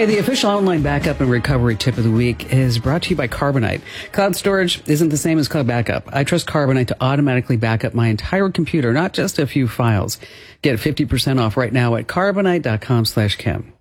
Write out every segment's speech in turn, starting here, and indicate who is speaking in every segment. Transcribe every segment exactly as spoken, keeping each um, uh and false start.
Speaker 1: Hey, the official online backup and recovery tip of the week is brought to you by Carbonite. Cloud storage isn't the same as cloud backup. I trust Carbonite to automatically back up my entire computer, not just a few files. Get fifty percent off right now at carbonite.com slash Kim.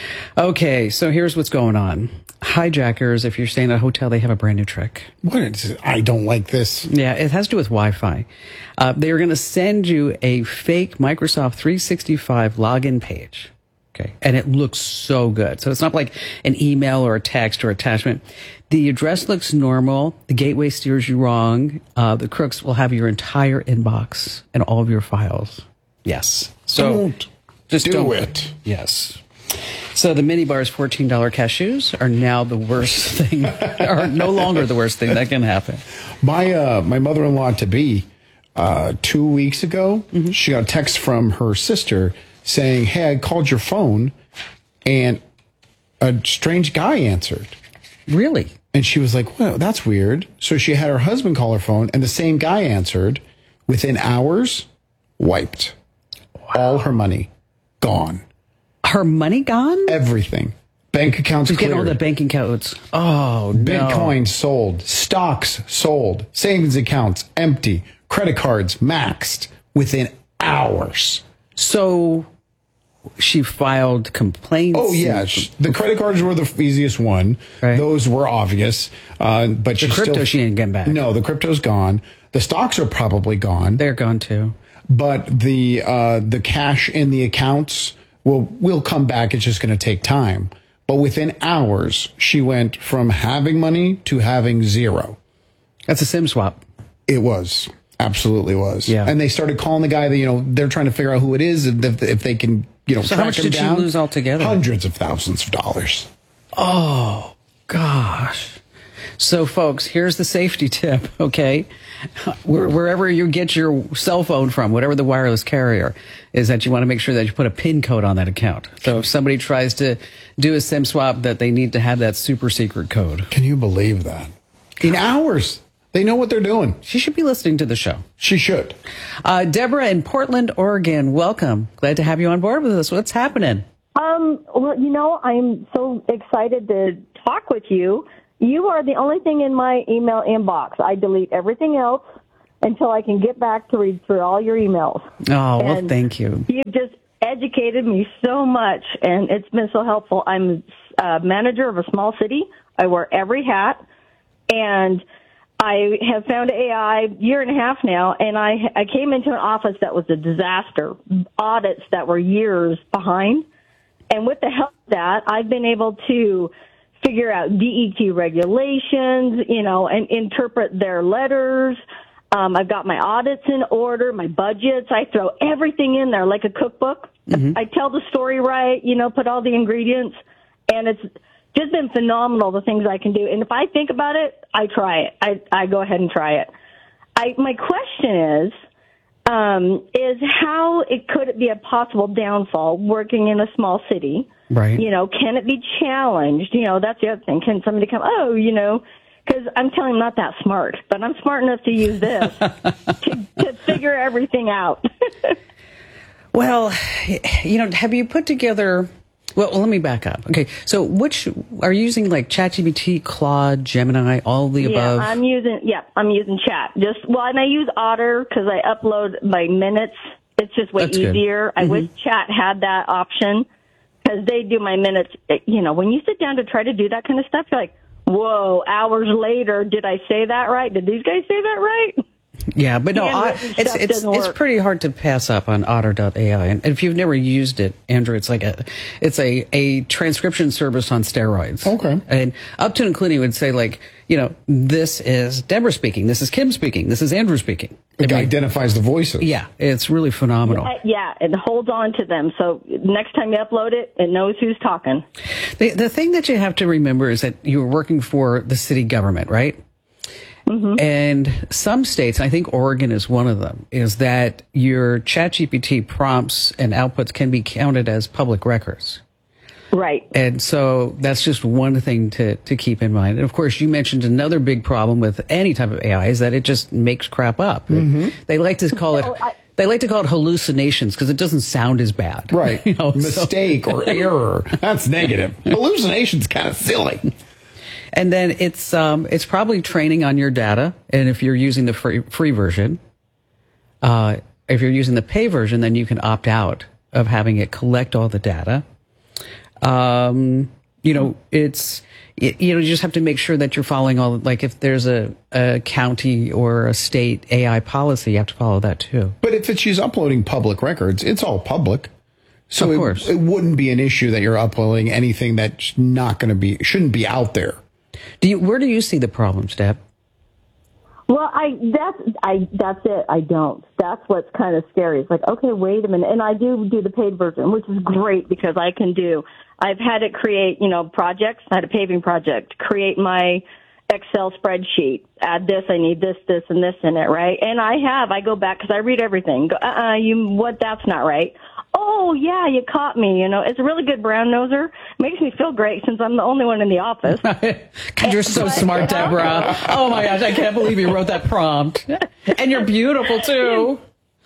Speaker 1: Okay, so here's what's going on. Hijackers, if you're staying at a hotel, they have a brand new trick.
Speaker 2: What is it? I don't like this.
Speaker 1: Yeah, it has to do with Wi-Fi. Uh, they're going to send you a fake Microsoft three sixty-five login page. Okay. And it looks so good. So it's not like an email or a text or attachment. The address looks normal. The gateway steers you wrong. Uh, the crooks will have your entire inbox and all of your files. Yes. So
Speaker 2: don't
Speaker 1: just
Speaker 2: do
Speaker 1: don't.
Speaker 2: it.
Speaker 1: Yes. So the minibar's fourteen dollar cashews are now the worst thing, are no longer the worst thing that can happen.
Speaker 2: My uh, my mother-in-law to be uh, two weeks ago, mm-hmm. she got a text from her sister saying, "Hey, I called your phone, and a strange guy answered."
Speaker 1: Really?
Speaker 2: And she was like, "Well, that's weird." So she had her husband call her phone, and the same guy answered. Within hours, wiped. Wow. All her money gone.
Speaker 1: Her money gone?
Speaker 2: Everything. Bank accounts
Speaker 1: She's
Speaker 2: cleared.
Speaker 1: getting all the banking codes. Oh, no.
Speaker 2: Bitcoin sold. Stocks sold. Savings accounts empty. Credit cards maxed within hours.
Speaker 1: So she filed complaints.
Speaker 2: Oh, yeah. And... the credit cards were the easiest one. Right. Those were obvious. Uh, but
Speaker 1: the
Speaker 2: she
Speaker 1: crypto
Speaker 2: still...
Speaker 1: she ain't getting back.
Speaker 2: No, the crypto's gone. The stocks are probably gone.
Speaker 1: They're gone, too.
Speaker 2: But the uh, the cash in the accounts will will come back. It's just going to take time. But within hours, she went from having money to having zero.
Speaker 1: That's a SIM swap.
Speaker 2: It was. Absolutely was.
Speaker 1: Yeah.
Speaker 2: And they started calling the guy that, you know, they're trying to figure out who it is and if, if they can, you know,
Speaker 1: so
Speaker 2: track
Speaker 1: how much
Speaker 2: him
Speaker 1: did
Speaker 2: down.
Speaker 1: she lose altogether?
Speaker 2: Hundreds of thousands of dollars.
Speaker 1: Oh, gosh. So, folks, here's the safety tip, okay? Wherever you get your cell phone from, whatever the wireless carrier, is that you want to make sure that you put a PIN code on that account. So if somebody tries to do a SIM swap, that they need to have that super secret code.
Speaker 2: Can you believe that? In hours. They know what they're doing.
Speaker 1: She should be listening to the show.
Speaker 2: She should.
Speaker 1: Uh, Deborah in Portland, Oregon, welcome. Glad to have you on board with us. What's happening?
Speaker 3: Um, well, you know, I'm so excited to talk with you. You are the only thing in my email inbox. I delete everything else until I can get back to read through all your emails.
Speaker 1: Oh, well,
Speaker 3: and
Speaker 1: thank you.
Speaker 3: You've just educated me so much, and it's been so helpful. I'm a manager of a small city. I wear every hat, and I have found A I a year and a half now, and I, I came into an office that was a disaster, audits that were years behind. And with the help of that, I've been able to figure out D E Q regulations, you know, and interpret their letters. Um, I've got my audits in order, my budgets. I throw everything in there like a cookbook. Mm-hmm. I tell the story right, you know, put all the ingredients, and it's just been phenomenal, the things I can do. And if I think about it, I try it. I, I go ahead and try it. I, my question is, um, is how it could it be a possible downfall working in a small city?
Speaker 1: Right.
Speaker 3: You know, can it be challenged? You know, that's the other thing. Can somebody come, oh, you know, because I'm telling them I'm not that smart, but I'm smart enough to use this to, to figure everything out.
Speaker 1: Well, you know, have you put together... Well, let me back up. Okay, so which are you using, like ChatGPT, Claude, Gemini, all the above?
Speaker 3: Yeah, I'm using. Yeah, I'm using Chat. Just well, and I use Otter because I upload my minutes. It's just way
Speaker 1: That's
Speaker 3: easier.
Speaker 1: good.
Speaker 3: I
Speaker 1: Mm-hmm.
Speaker 3: wish Chat had that option because they do my minutes. You know, when you sit down to try to do that kind of stuff, you're like, whoa! Hours later, did I say that right? Did these guys say that right?
Speaker 1: Yeah, but no, I, it's it's it's pretty hard to pass up on Otter dot A I, and if you've never used it, Andrew, it's like a it's a a transcription service on steroids.
Speaker 2: Okay,
Speaker 1: and up to and including would say, like, you know, this is Deborah speaking, this is Kim speaking, this is Andrew speaking.
Speaker 2: It I mean, identifies the voices.
Speaker 1: Yeah, it's really phenomenal.
Speaker 3: Yeah, yeah, it holds on to them. So next time you upload it, it knows who's talking.
Speaker 1: The the thing that you have to remember is that you were working for the city government, right? Mm-hmm. And some states, I think Oregon is one of them, is that your ChatGPT prompts and outputs can be counted as public records.
Speaker 3: Right.
Speaker 1: And so that's just one thing to, to keep in mind. And of course, you mentioned another big problem with any type of A I is that it just makes crap up.
Speaker 2: Mm-hmm.
Speaker 1: They like to call it They like to call it hallucinations because it doesn't sound as bad.
Speaker 2: Right.
Speaker 1: You know,
Speaker 2: Mistake
Speaker 1: so.
Speaker 2: or error. That's negative. Hallucination's kind of silly.
Speaker 1: And then it's um, it's probably training on your data. And if you're using the free, free version, uh, if you're using the pay version, then you can opt out of having it collect all the data. Um, you know, it's, it, you know, you just have to make sure that you're following all, like if there's a, a county or a state A I policy, you have to follow that too.
Speaker 2: But if it's, she's uploading public records, it's all public. So
Speaker 1: of course.
Speaker 2: It, it wouldn't be an issue that you're uploading anything that's not going to be, shouldn't be out there.
Speaker 1: Do you, where do you see the problems, Deb?
Speaker 3: Well, I that's I that's it. I don't. That's what's kind of scary. It's like, okay, wait a minute, and I do do the paid version, which is great because I can do. I've had it create, you know, projects. I had a paving project, create my Excel spreadsheet, add this. I need this, this, and this in it, right? And I have. I go back because I read everything. Go, uh, uh, you what? That's not right. Oh, yeah, you caught me. You know, it's a really good brown noser. Makes me feel great since I'm the only one in the office.
Speaker 1: God, you're so smart, Deborah. Oh, my gosh, I can't believe you wrote that prompt. And you're beautiful, too.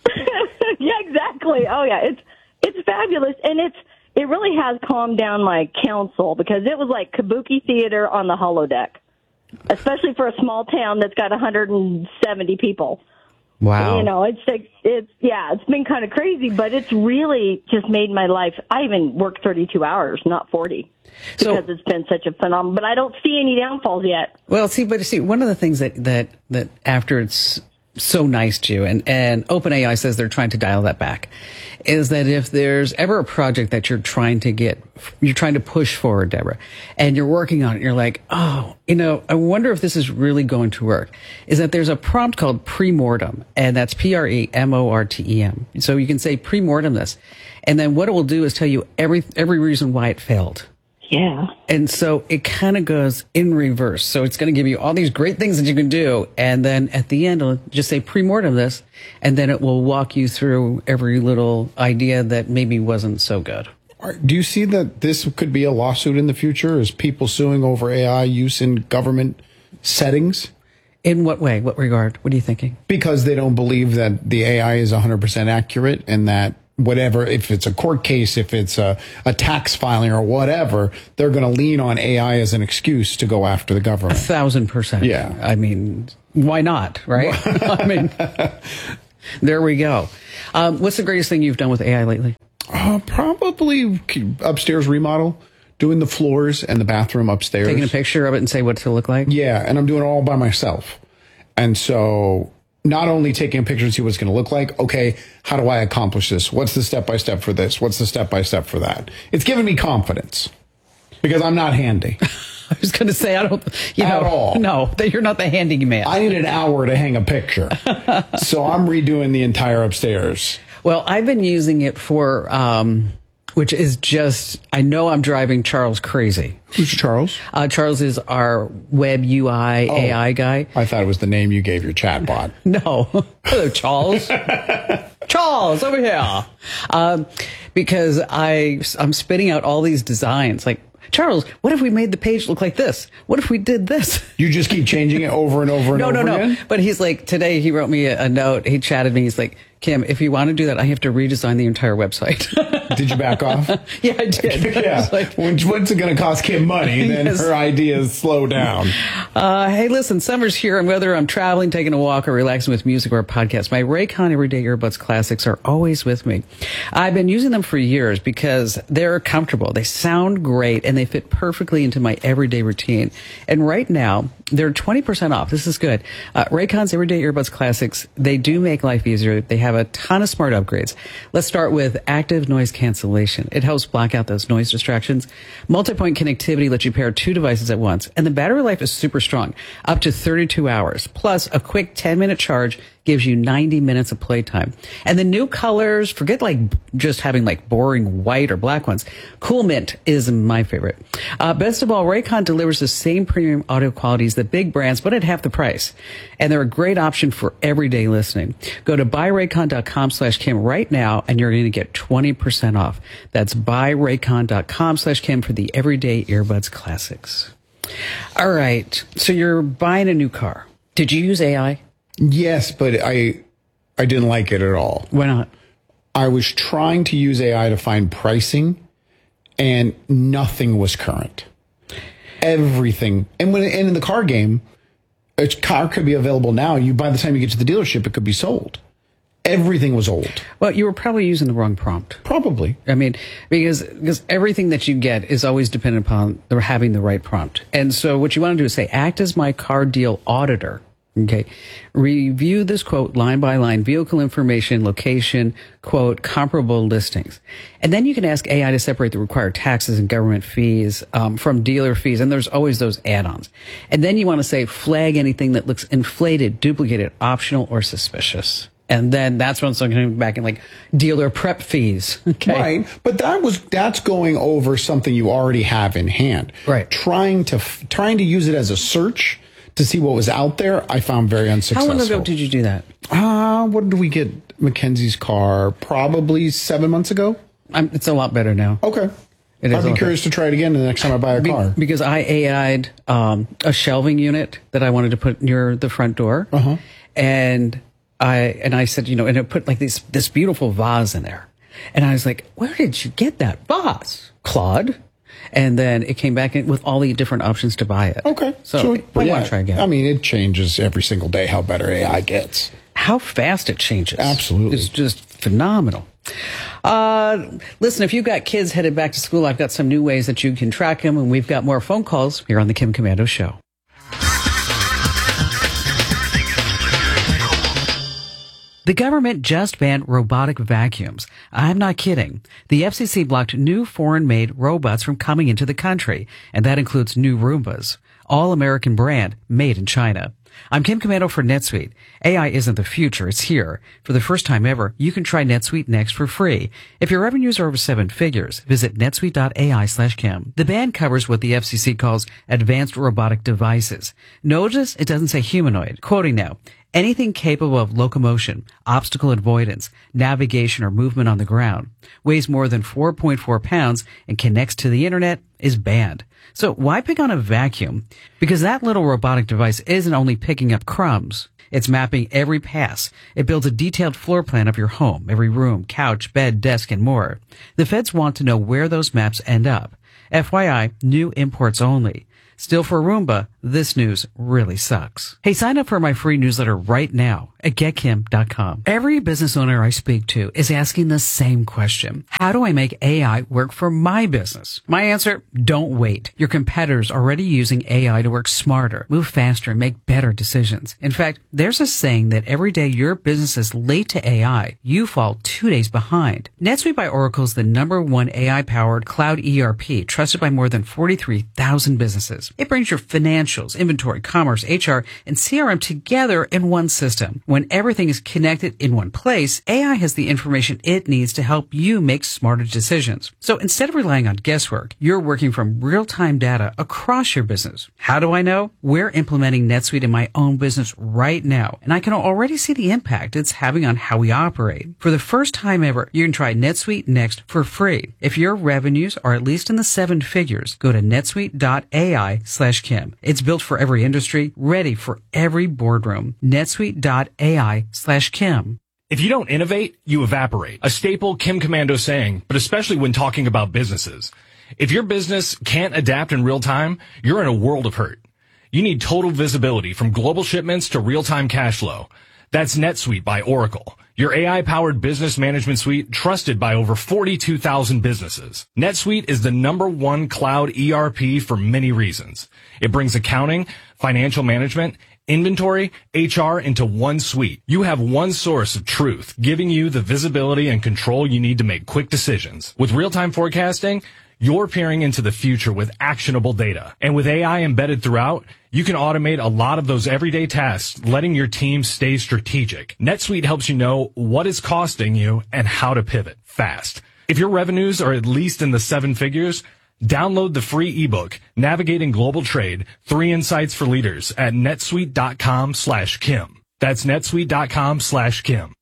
Speaker 3: Yeah, exactly. Oh, yeah, it's it's fabulous. And it's it really has calmed down my council because it was like kabuki theater on the holodeck, especially for a small town that's got one hundred seventy people.
Speaker 1: Wow.
Speaker 3: You know, it's like, it's, yeah, it's been kind of crazy, but it's really just made my life. I even work thirty-two hours, not forty, because so, it's been such a phenomenon, but I don't see any downfalls yet.
Speaker 1: Well, see, but see, one of the things that, that, that after it's so nice to you, and, and OpenAI says they're trying to dial that back, is that if there's ever a project that you're trying to get, you're trying to push forward, Deborah, and you're working on it, you're like, oh, you know, I wonder if this is really going to work, is that there's a prompt called Premortem, and that's P R E M O R T E M. So you can say Premortem this, and then what it will do is tell you every every reason why it failed.
Speaker 3: Yeah.
Speaker 1: And so it kind of goes in reverse. So it's going to give you all these great things that you can do. And then at the end, it'll just say premortem this. And then it will walk you through every little idea that maybe wasn't so good.
Speaker 2: Do you see that this could be a lawsuit in the future? Is people suing over A I use in government settings?
Speaker 1: In what way? What regard? What are you thinking?
Speaker 2: Because they don't believe that the A I is one hundred percent accurate and that whatever, if it's a court case, if it's a, a tax filing or whatever, they're going to lean on A I as an excuse to go after the government.
Speaker 1: A thousand percent.
Speaker 2: Yeah.
Speaker 1: I mean, why not, right? I mean, there we go. Um, what's the greatest thing you've done with A I lately?
Speaker 2: Uh, probably upstairs remodel, doing the floors and the bathroom upstairs.
Speaker 1: Taking a picture of it and say what to look like?
Speaker 2: Yeah, and I'm doing it all by myself. And so not only taking a picture to see what it's going to look like, okay, how do I accomplish this? What's the step-by-step for this? What's the step-by-step for that? It's given me confidence because I'm not handy.
Speaker 1: I was going to say, I don't, you know,
Speaker 2: at all.
Speaker 1: No, that you're not the handyman.
Speaker 2: I need an hour to hang a picture. So I'm redoing the entire upstairs.
Speaker 1: Well, I've been using it for, um, which is just, I know I'm driving Charles crazy.
Speaker 2: Who's Charles?
Speaker 1: Uh, Charles is our web U I
Speaker 2: oh,
Speaker 1: A I guy.
Speaker 2: I thought it was the name you gave your chatbot.
Speaker 1: No. Hello, Charles. Charles, over here. Um, because I, I'm spitting out all these designs. Like, Charles, what if we made the page look like this? What if we did this?
Speaker 2: You just keep changing it over and over and
Speaker 1: no,
Speaker 2: over
Speaker 1: no, no,
Speaker 2: again?
Speaker 1: No, But he's like, today he wrote me a, a note. He chatted me. He's like, Kim, if you want to do that, I have to redesign the entire website.
Speaker 2: Did you back off?
Speaker 1: Yeah, I did.
Speaker 2: Yeah.
Speaker 1: I like,
Speaker 2: What's it going to cost Kim money? Then yes. Her ideas slow down.
Speaker 1: Uh, hey, listen, summer's here, and whether I'm traveling, taking a walk, or relaxing with music or a podcast, my Raycon Everyday Earbuds Classics are always with me. I've been using them for years because they're comfortable. They sound great, and they fit perfectly into my everyday routine. And right now, they're twenty percent off. This is good. Uh, Raycon's Everyday Earbuds Classics, they do make life easier. They have a ton of smart upgrades. Let's start with active noise cancellation. It helps block out those noise distractions. Multi-point connectivity lets you pair two devices at once. And the battery life is super strong, up to thirty-two hours. Plus, a quick ten-minute charge gives you ninety minutes of playtime. And the new colors, forget like just having like boring white or black ones. Cool Mint is my favorite. Uh, best of all, Raycon delivers the same premium audio quality as the big brands, but at half the price. And they're a great option for everyday listening. Go to buyraycon.com slash Kim right now, and you're going to get twenty percent off. That's buyraycon.com slash Kim for the Everyday Earbuds Classics. All right. So you're buying a new car. Did you use A I?
Speaker 2: Yes, but I I didn't like it at all.
Speaker 1: Why not?
Speaker 2: I was trying to use A I to find pricing, and nothing was current. Everything. And when and in the car game, a car could be available now. You by the time you get to the dealership, it could be sold. Everything was old.
Speaker 1: Well, you were probably using the wrong prompt.
Speaker 2: Probably.
Speaker 1: I mean, because because everything that you get is always dependent upon the, having the right prompt. And so what you want to do is say, act as my car deal auditor. Okay. Review this quote line by line, vehicle information, location, quote, comparable listings. And then you can ask A I to separate the required taxes and government fees um, from dealer fees. And there's always those add-ons. And then you want to say, flag anything that looks inflated, duplicated, optional, or suspicious. And then that's when it's going to come back in like dealer prep fees. Okay.
Speaker 2: Right. But that was, that's going over something you already have in hand.
Speaker 1: Right.
Speaker 2: Trying to, trying to use it as a search to see what was out there, I found very unsuccessful.
Speaker 1: How long ago did you do that?
Speaker 2: Ah, uh, what did we get Mackenzie's car? Probably seven months ago.
Speaker 1: I'm, it's a lot better now.
Speaker 2: Okay.
Speaker 1: It is
Speaker 2: I'd be curious better. to try it again the next time I buy a
Speaker 1: Be,
Speaker 2: car.
Speaker 1: Because I A I'd um, a shelving unit that I wanted to put near the front door.
Speaker 2: Uh-huh.
Speaker 1: And I and I said, you know, and it put like this this beautiful vase in there. And I was like, where did you get that vase, Claude? And then it came back in with all the different options to buy it.
Speaker 2: Okay.
Speaker 1: So,
Speaker 2: so
Speaker 1: I
Speaker 2: yeah,
Speaker 1: want to try again.
Speaker 2: I mean, it changes every single day how better A I gets.
Speaker 1: How fast it changes.
Speaker 2: Absolutely.
Speaker 1: It's just phenomenal. Uh, listen, if you've got kids headed back to school, I've got some new ways that you can track them, and we've got more phone calls here on the Kim Komando Show. The government just banned robotic vacuums. I'm not kidding. The F C C blocked new foreign-made robots from coming into the country, and that includes new Roombas, all American brand, made in China. I'm Kim Komando for NetSuite. A I isn't the future, it's here. For the first time ever, you can try NetSuite Next for free. If your revenues are over seven figures, visit netsuite.ai slash Kim. The ban covers what the F C C calls advanced robotic devices. Notice it doesn't say humanoid. Quoting now. Anything capable of locomotion, obstacle avoidance, navigation, or movement on the ground, weighs more than four point four pounds, and connects to the internet is banned. So why pick on a vacuum? Because that little robotic device isn't only picking up crumbs. It's mapping every pass. It builds a detailed floor plan of your home, every room, couch, bed, desk, and more. The feds want to know where those maps end up. F Y I, new imports only. Still, for Roomba, this news really sucks. Hey, sign up for my free newsletter right now at get kim dot com. Every business owner I speak to is asking the same question. How do I make A I work for my business? My answer, don't wait. Your competitors are already using A I to work smarter, move faster, and make better decisions. In fact, there's a saying that every day your business is late to A I, you fall two days behind. NetSuite by Oracle is the number one A I-powered cloud E R P trusted by more than forty-three thousand businesses. It brings your financials, inventory, commerce, H R, and C R M together in one system. When everything is connected in one place, A I has the information it needs to help you make smarter decisions. So instead of relying on guesswork, you're working from real-time data across your business. How do I know? We're implementing NetSuite in my own business right now, and I can already see the impact it's having on how we operate. For the first time ever, you can try NetSuite Next for free. If your revenues are at least in the seven figures, go to netsuite.ai slash Kim. It's built for every industry, ready for every boardroom. netsuite.ai slash Kim.
Speaker 4: If you don't innovate, you evaporate. A staple Kim Komando saying, but especially when talking about businesses. If your business can't adapt in real time, you're in a world of hurt. You need total visibility from global shipments to real-time cash flow. That's NetSuite by Oracle, your A I-powered business management suite trusted by over forty-two thousand businesses. NetSuite is the number one cloud E R P for many reasons. It brings accounting, financial management, inventory, H R into one suite. You have one source of truth, giving you the visibility and control you need to make quick decisions. With real-time forecasting, you're peering into the future with actionable data. And with A I embedded throughout, you can automate a lot of those everyday tasks, letting your team stay strategic. NetSuite helps you know what is costing you and how to pivot fast. If your revenues are at least in the seven figures, download the free ebook, Navigating Global Trade, Three Insights for Leaders at netsuite.com slash Kim. That's netsuite.com slash Kim.